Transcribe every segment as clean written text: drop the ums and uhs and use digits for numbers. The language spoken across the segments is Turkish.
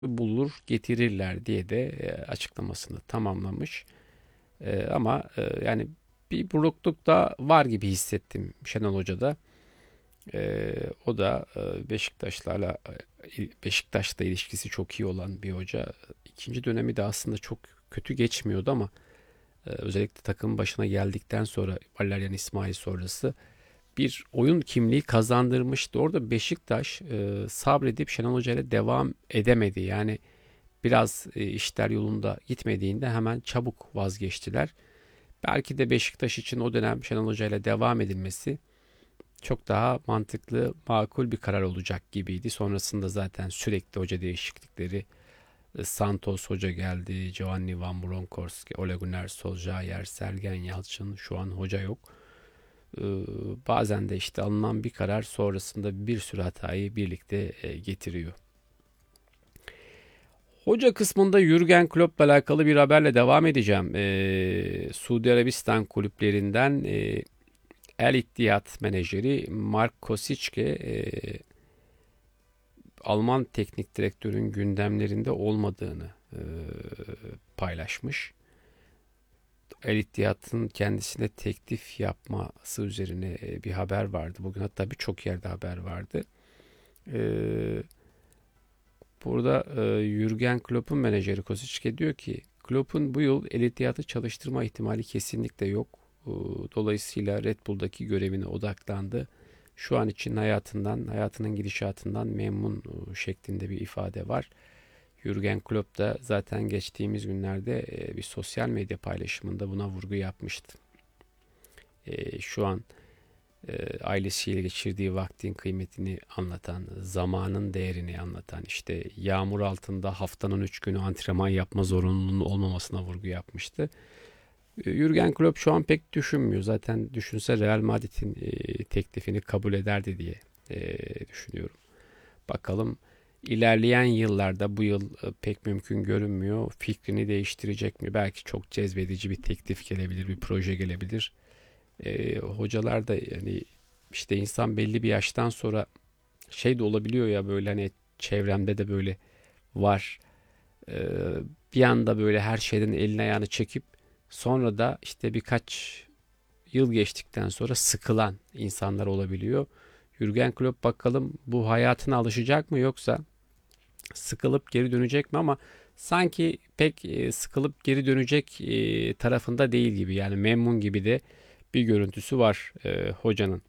bulur getirirler diye de açıklamasını tamamlamış. Ama yani bir burukluk da var gibi hissettim Şenol Hoca'da. O da Beşiktaş'la ilişkisi çok iyi olan bir hoca. İkinci dönemi de aslında çok kötü geçmiyordu ama özellikle takım başına geldikten sonra Valerian İsmail sonrası bir oyun kimliği kazandırmıştı. Orada Beşiktaş sabredip Şenol Hoca ile devam edemedi. Yani biraz işler yolunda gitmediğinde hemen çabuk vazgeçtiler. Belki de Beşiktaş için o dönem Şenol Hoca ile devam edilmesi çok daha mantıklı, makul bir karar olacak gibiydi. Sonrasında zaten sürekli hoca değişiklikleri, Santos hoca geldi, Giovanni Van Bronckhorst, Ole Gunnar Solskjaer, Sergen Yalçın, şu an hoca yok. Ee, Bazen de işte alınan bir karar sonrasında bir sürü hatayı birlikte getiriyor. Hoca kısmında Jürgen Klopp'la alakalı bir haberle devam edeceğim. Suudi Arabistan kulüplerinden El Ittihad menajeri Mark Kosicke Alman teknik direktörün gündemlerinde olmadığını paylaşmış. El Ittihad'ın kendisine teklif yapması üzerine bir haber vardı. Bugün hatta birçok yerde haber vardı. Burada Jürgen Klopp'un menajeri Kosicke diyor ki Klopp'un bu yıl El Ittihad'ı çalıştırma ihtimali kesinlikle yok. Dolayısıyla Red Bull'daki görevine odaklandı. Şu an için hayatının gidişatından memnun şeklinde bir ifade var. Jürgen Klopp da zaten geçtiğimiz günlerde bir sosyal medya paylaşımında buna vurgu yapmıştı. Şu an ailesiyle geçirdiği vaktin kıymetini anlatan, zamanın değerini anlatan, işte yağmur altında haftanın 3 günü antrenman yapma zorunluluğunun olmamasına vurgu yapmıştı. Jürgen Klopp şu an pek düşünmüyor. Zaten düşünse Real Madrid'in teklifini kabul ederdi diye düşünüyorum. Bakalım ilerleyen yıllarda bu yıl pek mümkün görünmüyor. Fikrini değiştirecek mi? Belki çok cezbedici bir teklif gelebilir, bir proje gelebilir. Hocalar da yani işte insan belli bir yaştan sonra şey de olabiliyor ya böyle hani çevremde de böyle var. Ee, Bir anda böyle her şeyden elini ayağını çekip sonra da işte birkaç yıl geçtikten sonra sıkılan insanlar olabiliyor. Jürgen Klopp bakalım bu hayatına alışacak mı yoksa sıkılıp geri dönecek mi ama sanki pek sıkılıp geri dönecek tarafında değil gibi yani memnun gibi de bir görüntüsü var hocanın.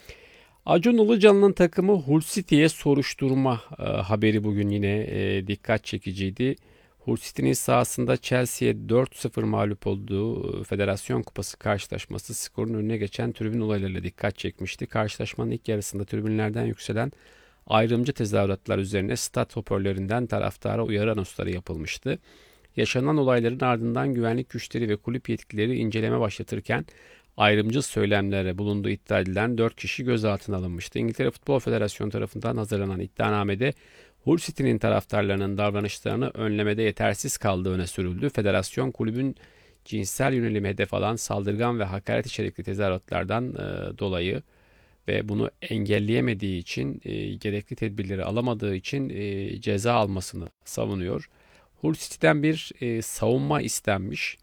Acun Ilıcalı'nın takımı Hull City'ye soruşturma haberi bugün yine dikkat çekiciydi. Hull City'nin sahasında Chelsea'ye 4-0 mağlup olduğu Federasyon Kupası karşılaşması skorun önüne geçen tribün olaylarıyla dikkat çekmişti. Karşılaşmanın ilk yarısında tribünlerden yükselen ayrımcı tezahüratlar üzerine stat hoparlöründen taraftara uyarı anonsları yapılmıştı. Yaşanan olayların ardından güvenlik güçleri ve kulüp yetkilileri inceleme başlatırken ayrımcı söylemlere bulunduğu iddia edilen 4 kişi gözaltına alınmıştı. İngiltere Futbol Federasyonu tarafından hazırlanan iddianamede Hull City'nin taraftarlarının davranışlarını önlemede yetersiz kaldığı öne sürüldü. Federasyon kulübün cinsel yönelimi hedef alan saldırgan ve hakaret içerikli tezahüratlardan dolayı ve bunu engelleyemediği için gerekli tedbirleri alamadığı için ceza almasını savunuyor. Hull City'den bir savunma istenmiş.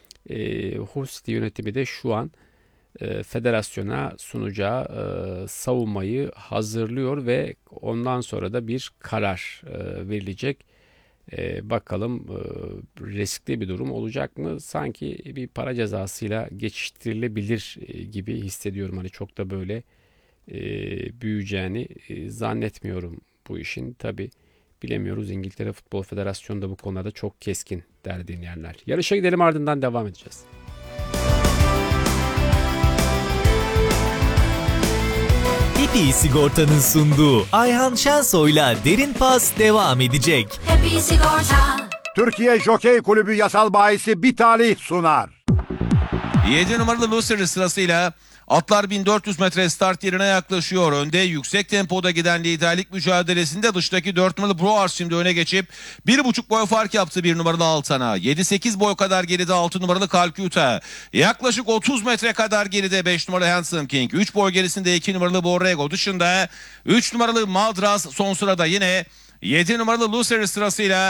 Hull City yönetimi de şu an federasyona sunacağı savunmayı hazırlıyor ve ondan sonra da bir karar verilecek. Bakalım riskli bir durum olacak mı? Sanki bir para cezasıyla geçiştirilebilir gibi hissediyorum. Hani çok da böyle büyüyeceğini zannetmiyorum bu işin. Tabi bilemiyoruz. İngiltere Futbol Federasyonu da bu konuda çok keskin değerli dinleyenler. Yarışa gidelim ardından devam edeceğiz. Happy Sigorta'nın sunduğu Ayhan Şensoy'la Derin Pas devam edecek. Happy Sigorta. Türkiye Jokey Kulübü yasal bahisi bir talih sunar. 7 numaralı Lucer sırasıyla atlar 1400 metre start yerine yaklaşıyor. Önde yüksek tempoda giden liderlik mücadelesinde dıştaki 4 numaralı Broars şimdi öne geçip 1,5 boy fark yaptı 1 numaralı Altan'a. 7-8 boy kadar geride 6 numaralı Calcutta. Yaklaşık 30 metre kadar geride 5 numaralı Handsome King. 3 boy gerisinde 2 numaralı Borrego. Dışında 3 numaralı Madras son sırada yine 7 numaralı Lucer sırasıyla